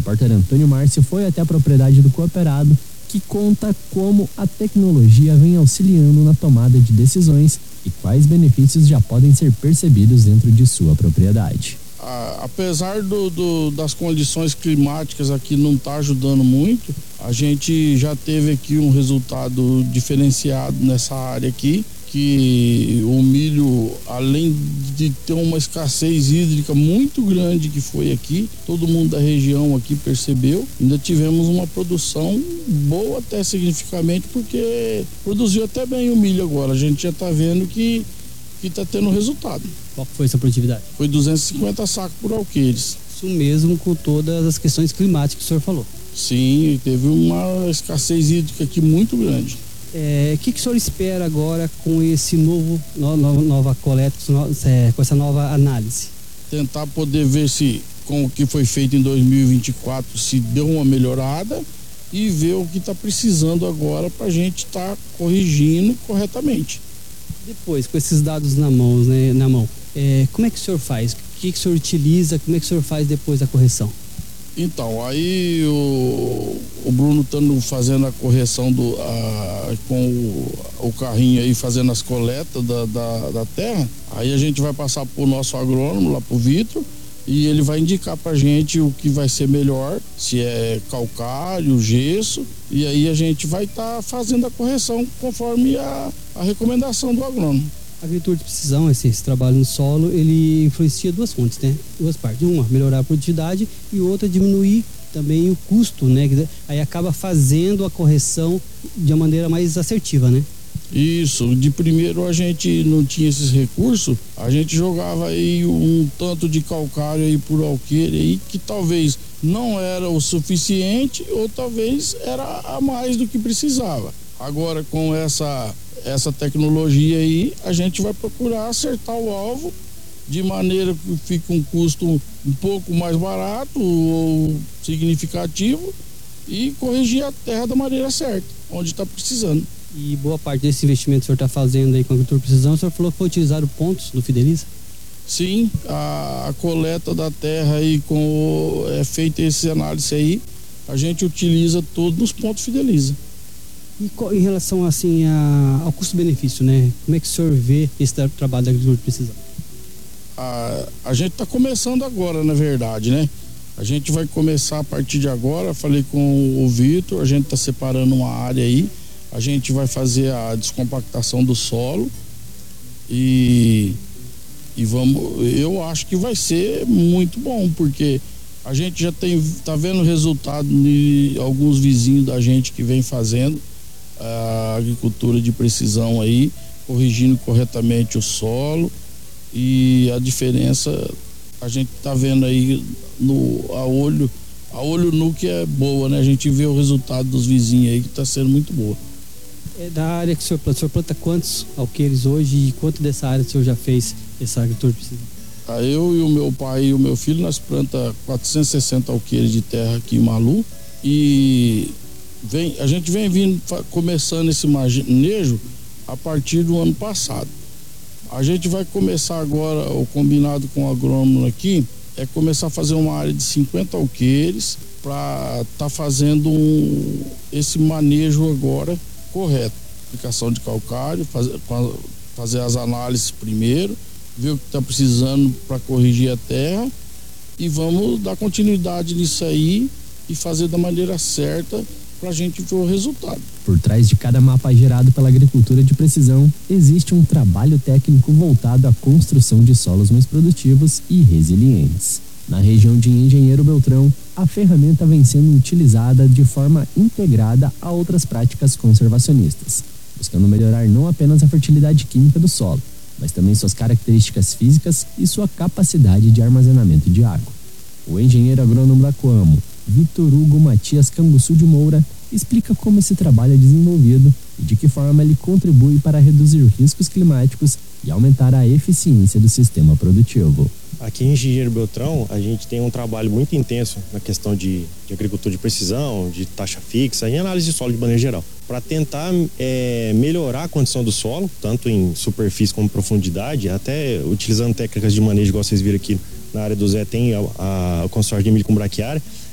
repórter Antônio Márcio foi até a propriedade do cooperado, que conta como a tecnologia vem auxiliando na tomada de decisões e quais benefícios já podem ser percebidos dentro de sua propriedade. Apesar das condições climáticas aqui não tá ajudando muito, a gente já teve aqui um resultado diferenciado nessa área aqui, que o milho, além de ter uma escassez hídrica muito grande que foi aqui, todo mundo da região aqui percebeu, ainda tivemos uma produção boa até significativamente, porque produziu até bem o milho agora, a gente já está vendo que está tendo resultado. Qual foi essa produtividade? Foi 250 sacos por alqueires. Isso mesmo com todas as questões climáticas que o senhor falou. Sim, teve uma escassez hídrica aqui muito grande. O que o senhor espera agora com esse nova coleta, com essa nova análise? Tentar poder ver se, com o que foi feito em 2024, se deu uma melhorada e ver o que está precisando agora para a gente estar corrigindo corretamente. Depois, com esses dados na mão, como é que o senhor faz? O que o senhor utiliza? Como é que o senhor faz depois da correção? Então, aí o Bruno estando fazendo a correção com o carrinho aí, fazendo as coletas da terra, aí a gente vai passar pro nosso agrônomo, lá pro Vitor, e ele vai indicar pra gente o que vai ser melhor, se é calcário, gesso, e aí a gente vai estar fazendo a correção conforme a recomendação do agrônomo. A agricultura de precisão, esse trabalho no solo, ele influencia duas fontes, né? Duas partes. Uma, melhorar a produtividade, e outra, diminuir também o custo, né? Aí acaba fazendo a correção de uma maneira mais assertiva, né? Isso, de primeiro a gente não tinha esses recursos, a gente jogava aí um tanto de calcário aí por alqueire aí, que talvez não era o suficiente ou talvez era a mais do que precisava. Agora, com essa tecnologia aí, a gente vai procurar acertar o alvo de maneira que fique um custo um pouco mais barato ou significativo e corrigir a terra da maneira certa, onde está precisando. E boa parte desse investimento que o senhor está fazendo aí com a agricultura de precisão, o senhor falou que foi utilizar pontos do Fideliza? Sim, a coleta da terra aí, é feita esse análise aí, a gente utiliza todos os pontos Fideliza. E em relação assim ao custo-benefício, né? Como é que o senhor vê esse trabalho da agricultura de precisão? A gente está começando agora, na verdade, né? A gente vai começar a partir de agora, falei com o Vitor, a gente está separando uma área aí, a gente vai fazer a descompactação do solo e eu acho que vai ser muito bom, porque a gente já tá vendo resultado de alguns vizinhos da gente que vem fazendo a agricultura de precisão aí, corrigindo corretamente o solo, e a diferença a gente tá vendo aí a olho nu, que é boa, né? A gente vê o resultado dos vizinhos aí que tá sendo muito boa. Da área que o senhor planta quantos alqueires hoje e quanto dessa área o senhor já fez essa agricultura de precisão? Eu e o meu pai e o meu filho, nós plantamos 460 alqueires de terra aqui em Malu, e a gente vem começando esse manejo a partir do ano passado. A gente vai começar agora, o combinado com o agrônomo aqui, é começar a fazer uma área de 50 alqueires para tá fazendo esse manejo agora correto. Aplicação de calcário, fazer as análises primeiro, ver o que está precisando para corrigir a terra, e vamos dar continuidade nisso aí e fazer da maneira certa para a gente ver o resultado. Por trás de cada mapa gerado pela agricultura de precisão, existe um trabalho técnico voltado à construção de solos mais produtivos e resilientes. Na região de Engenheiro Beltrão, a ferramenta vem sendo utilizada de forma integrada a outras práticas conservacionistas, buscando melhorar não apenas a fertilidade química do solo, mas também suas características físicas e sua capacidade de armazenamento de água. O engenheiro agrônomo da Coamo, Vitor Hugo Matias Canguçu de Moura, explica como esse trabalho é desenvolvido e de que forma ele contribui para reduzir riscos climáticos e aumentar a eficiência do sistema produtivo. Aqui em Engenheiro Beltrão, a gente tem um trabalho muito intenso na questão de agricultura de precisão, de taxa fixa e análise de solo de maneira geral, para tentar melhorar a condição do solo, tanto em superfície como profundidade, até utilizando técnicas de manejo, igual vocês viram aqui na área do Zé, tem o consórcio de milho com braquiária,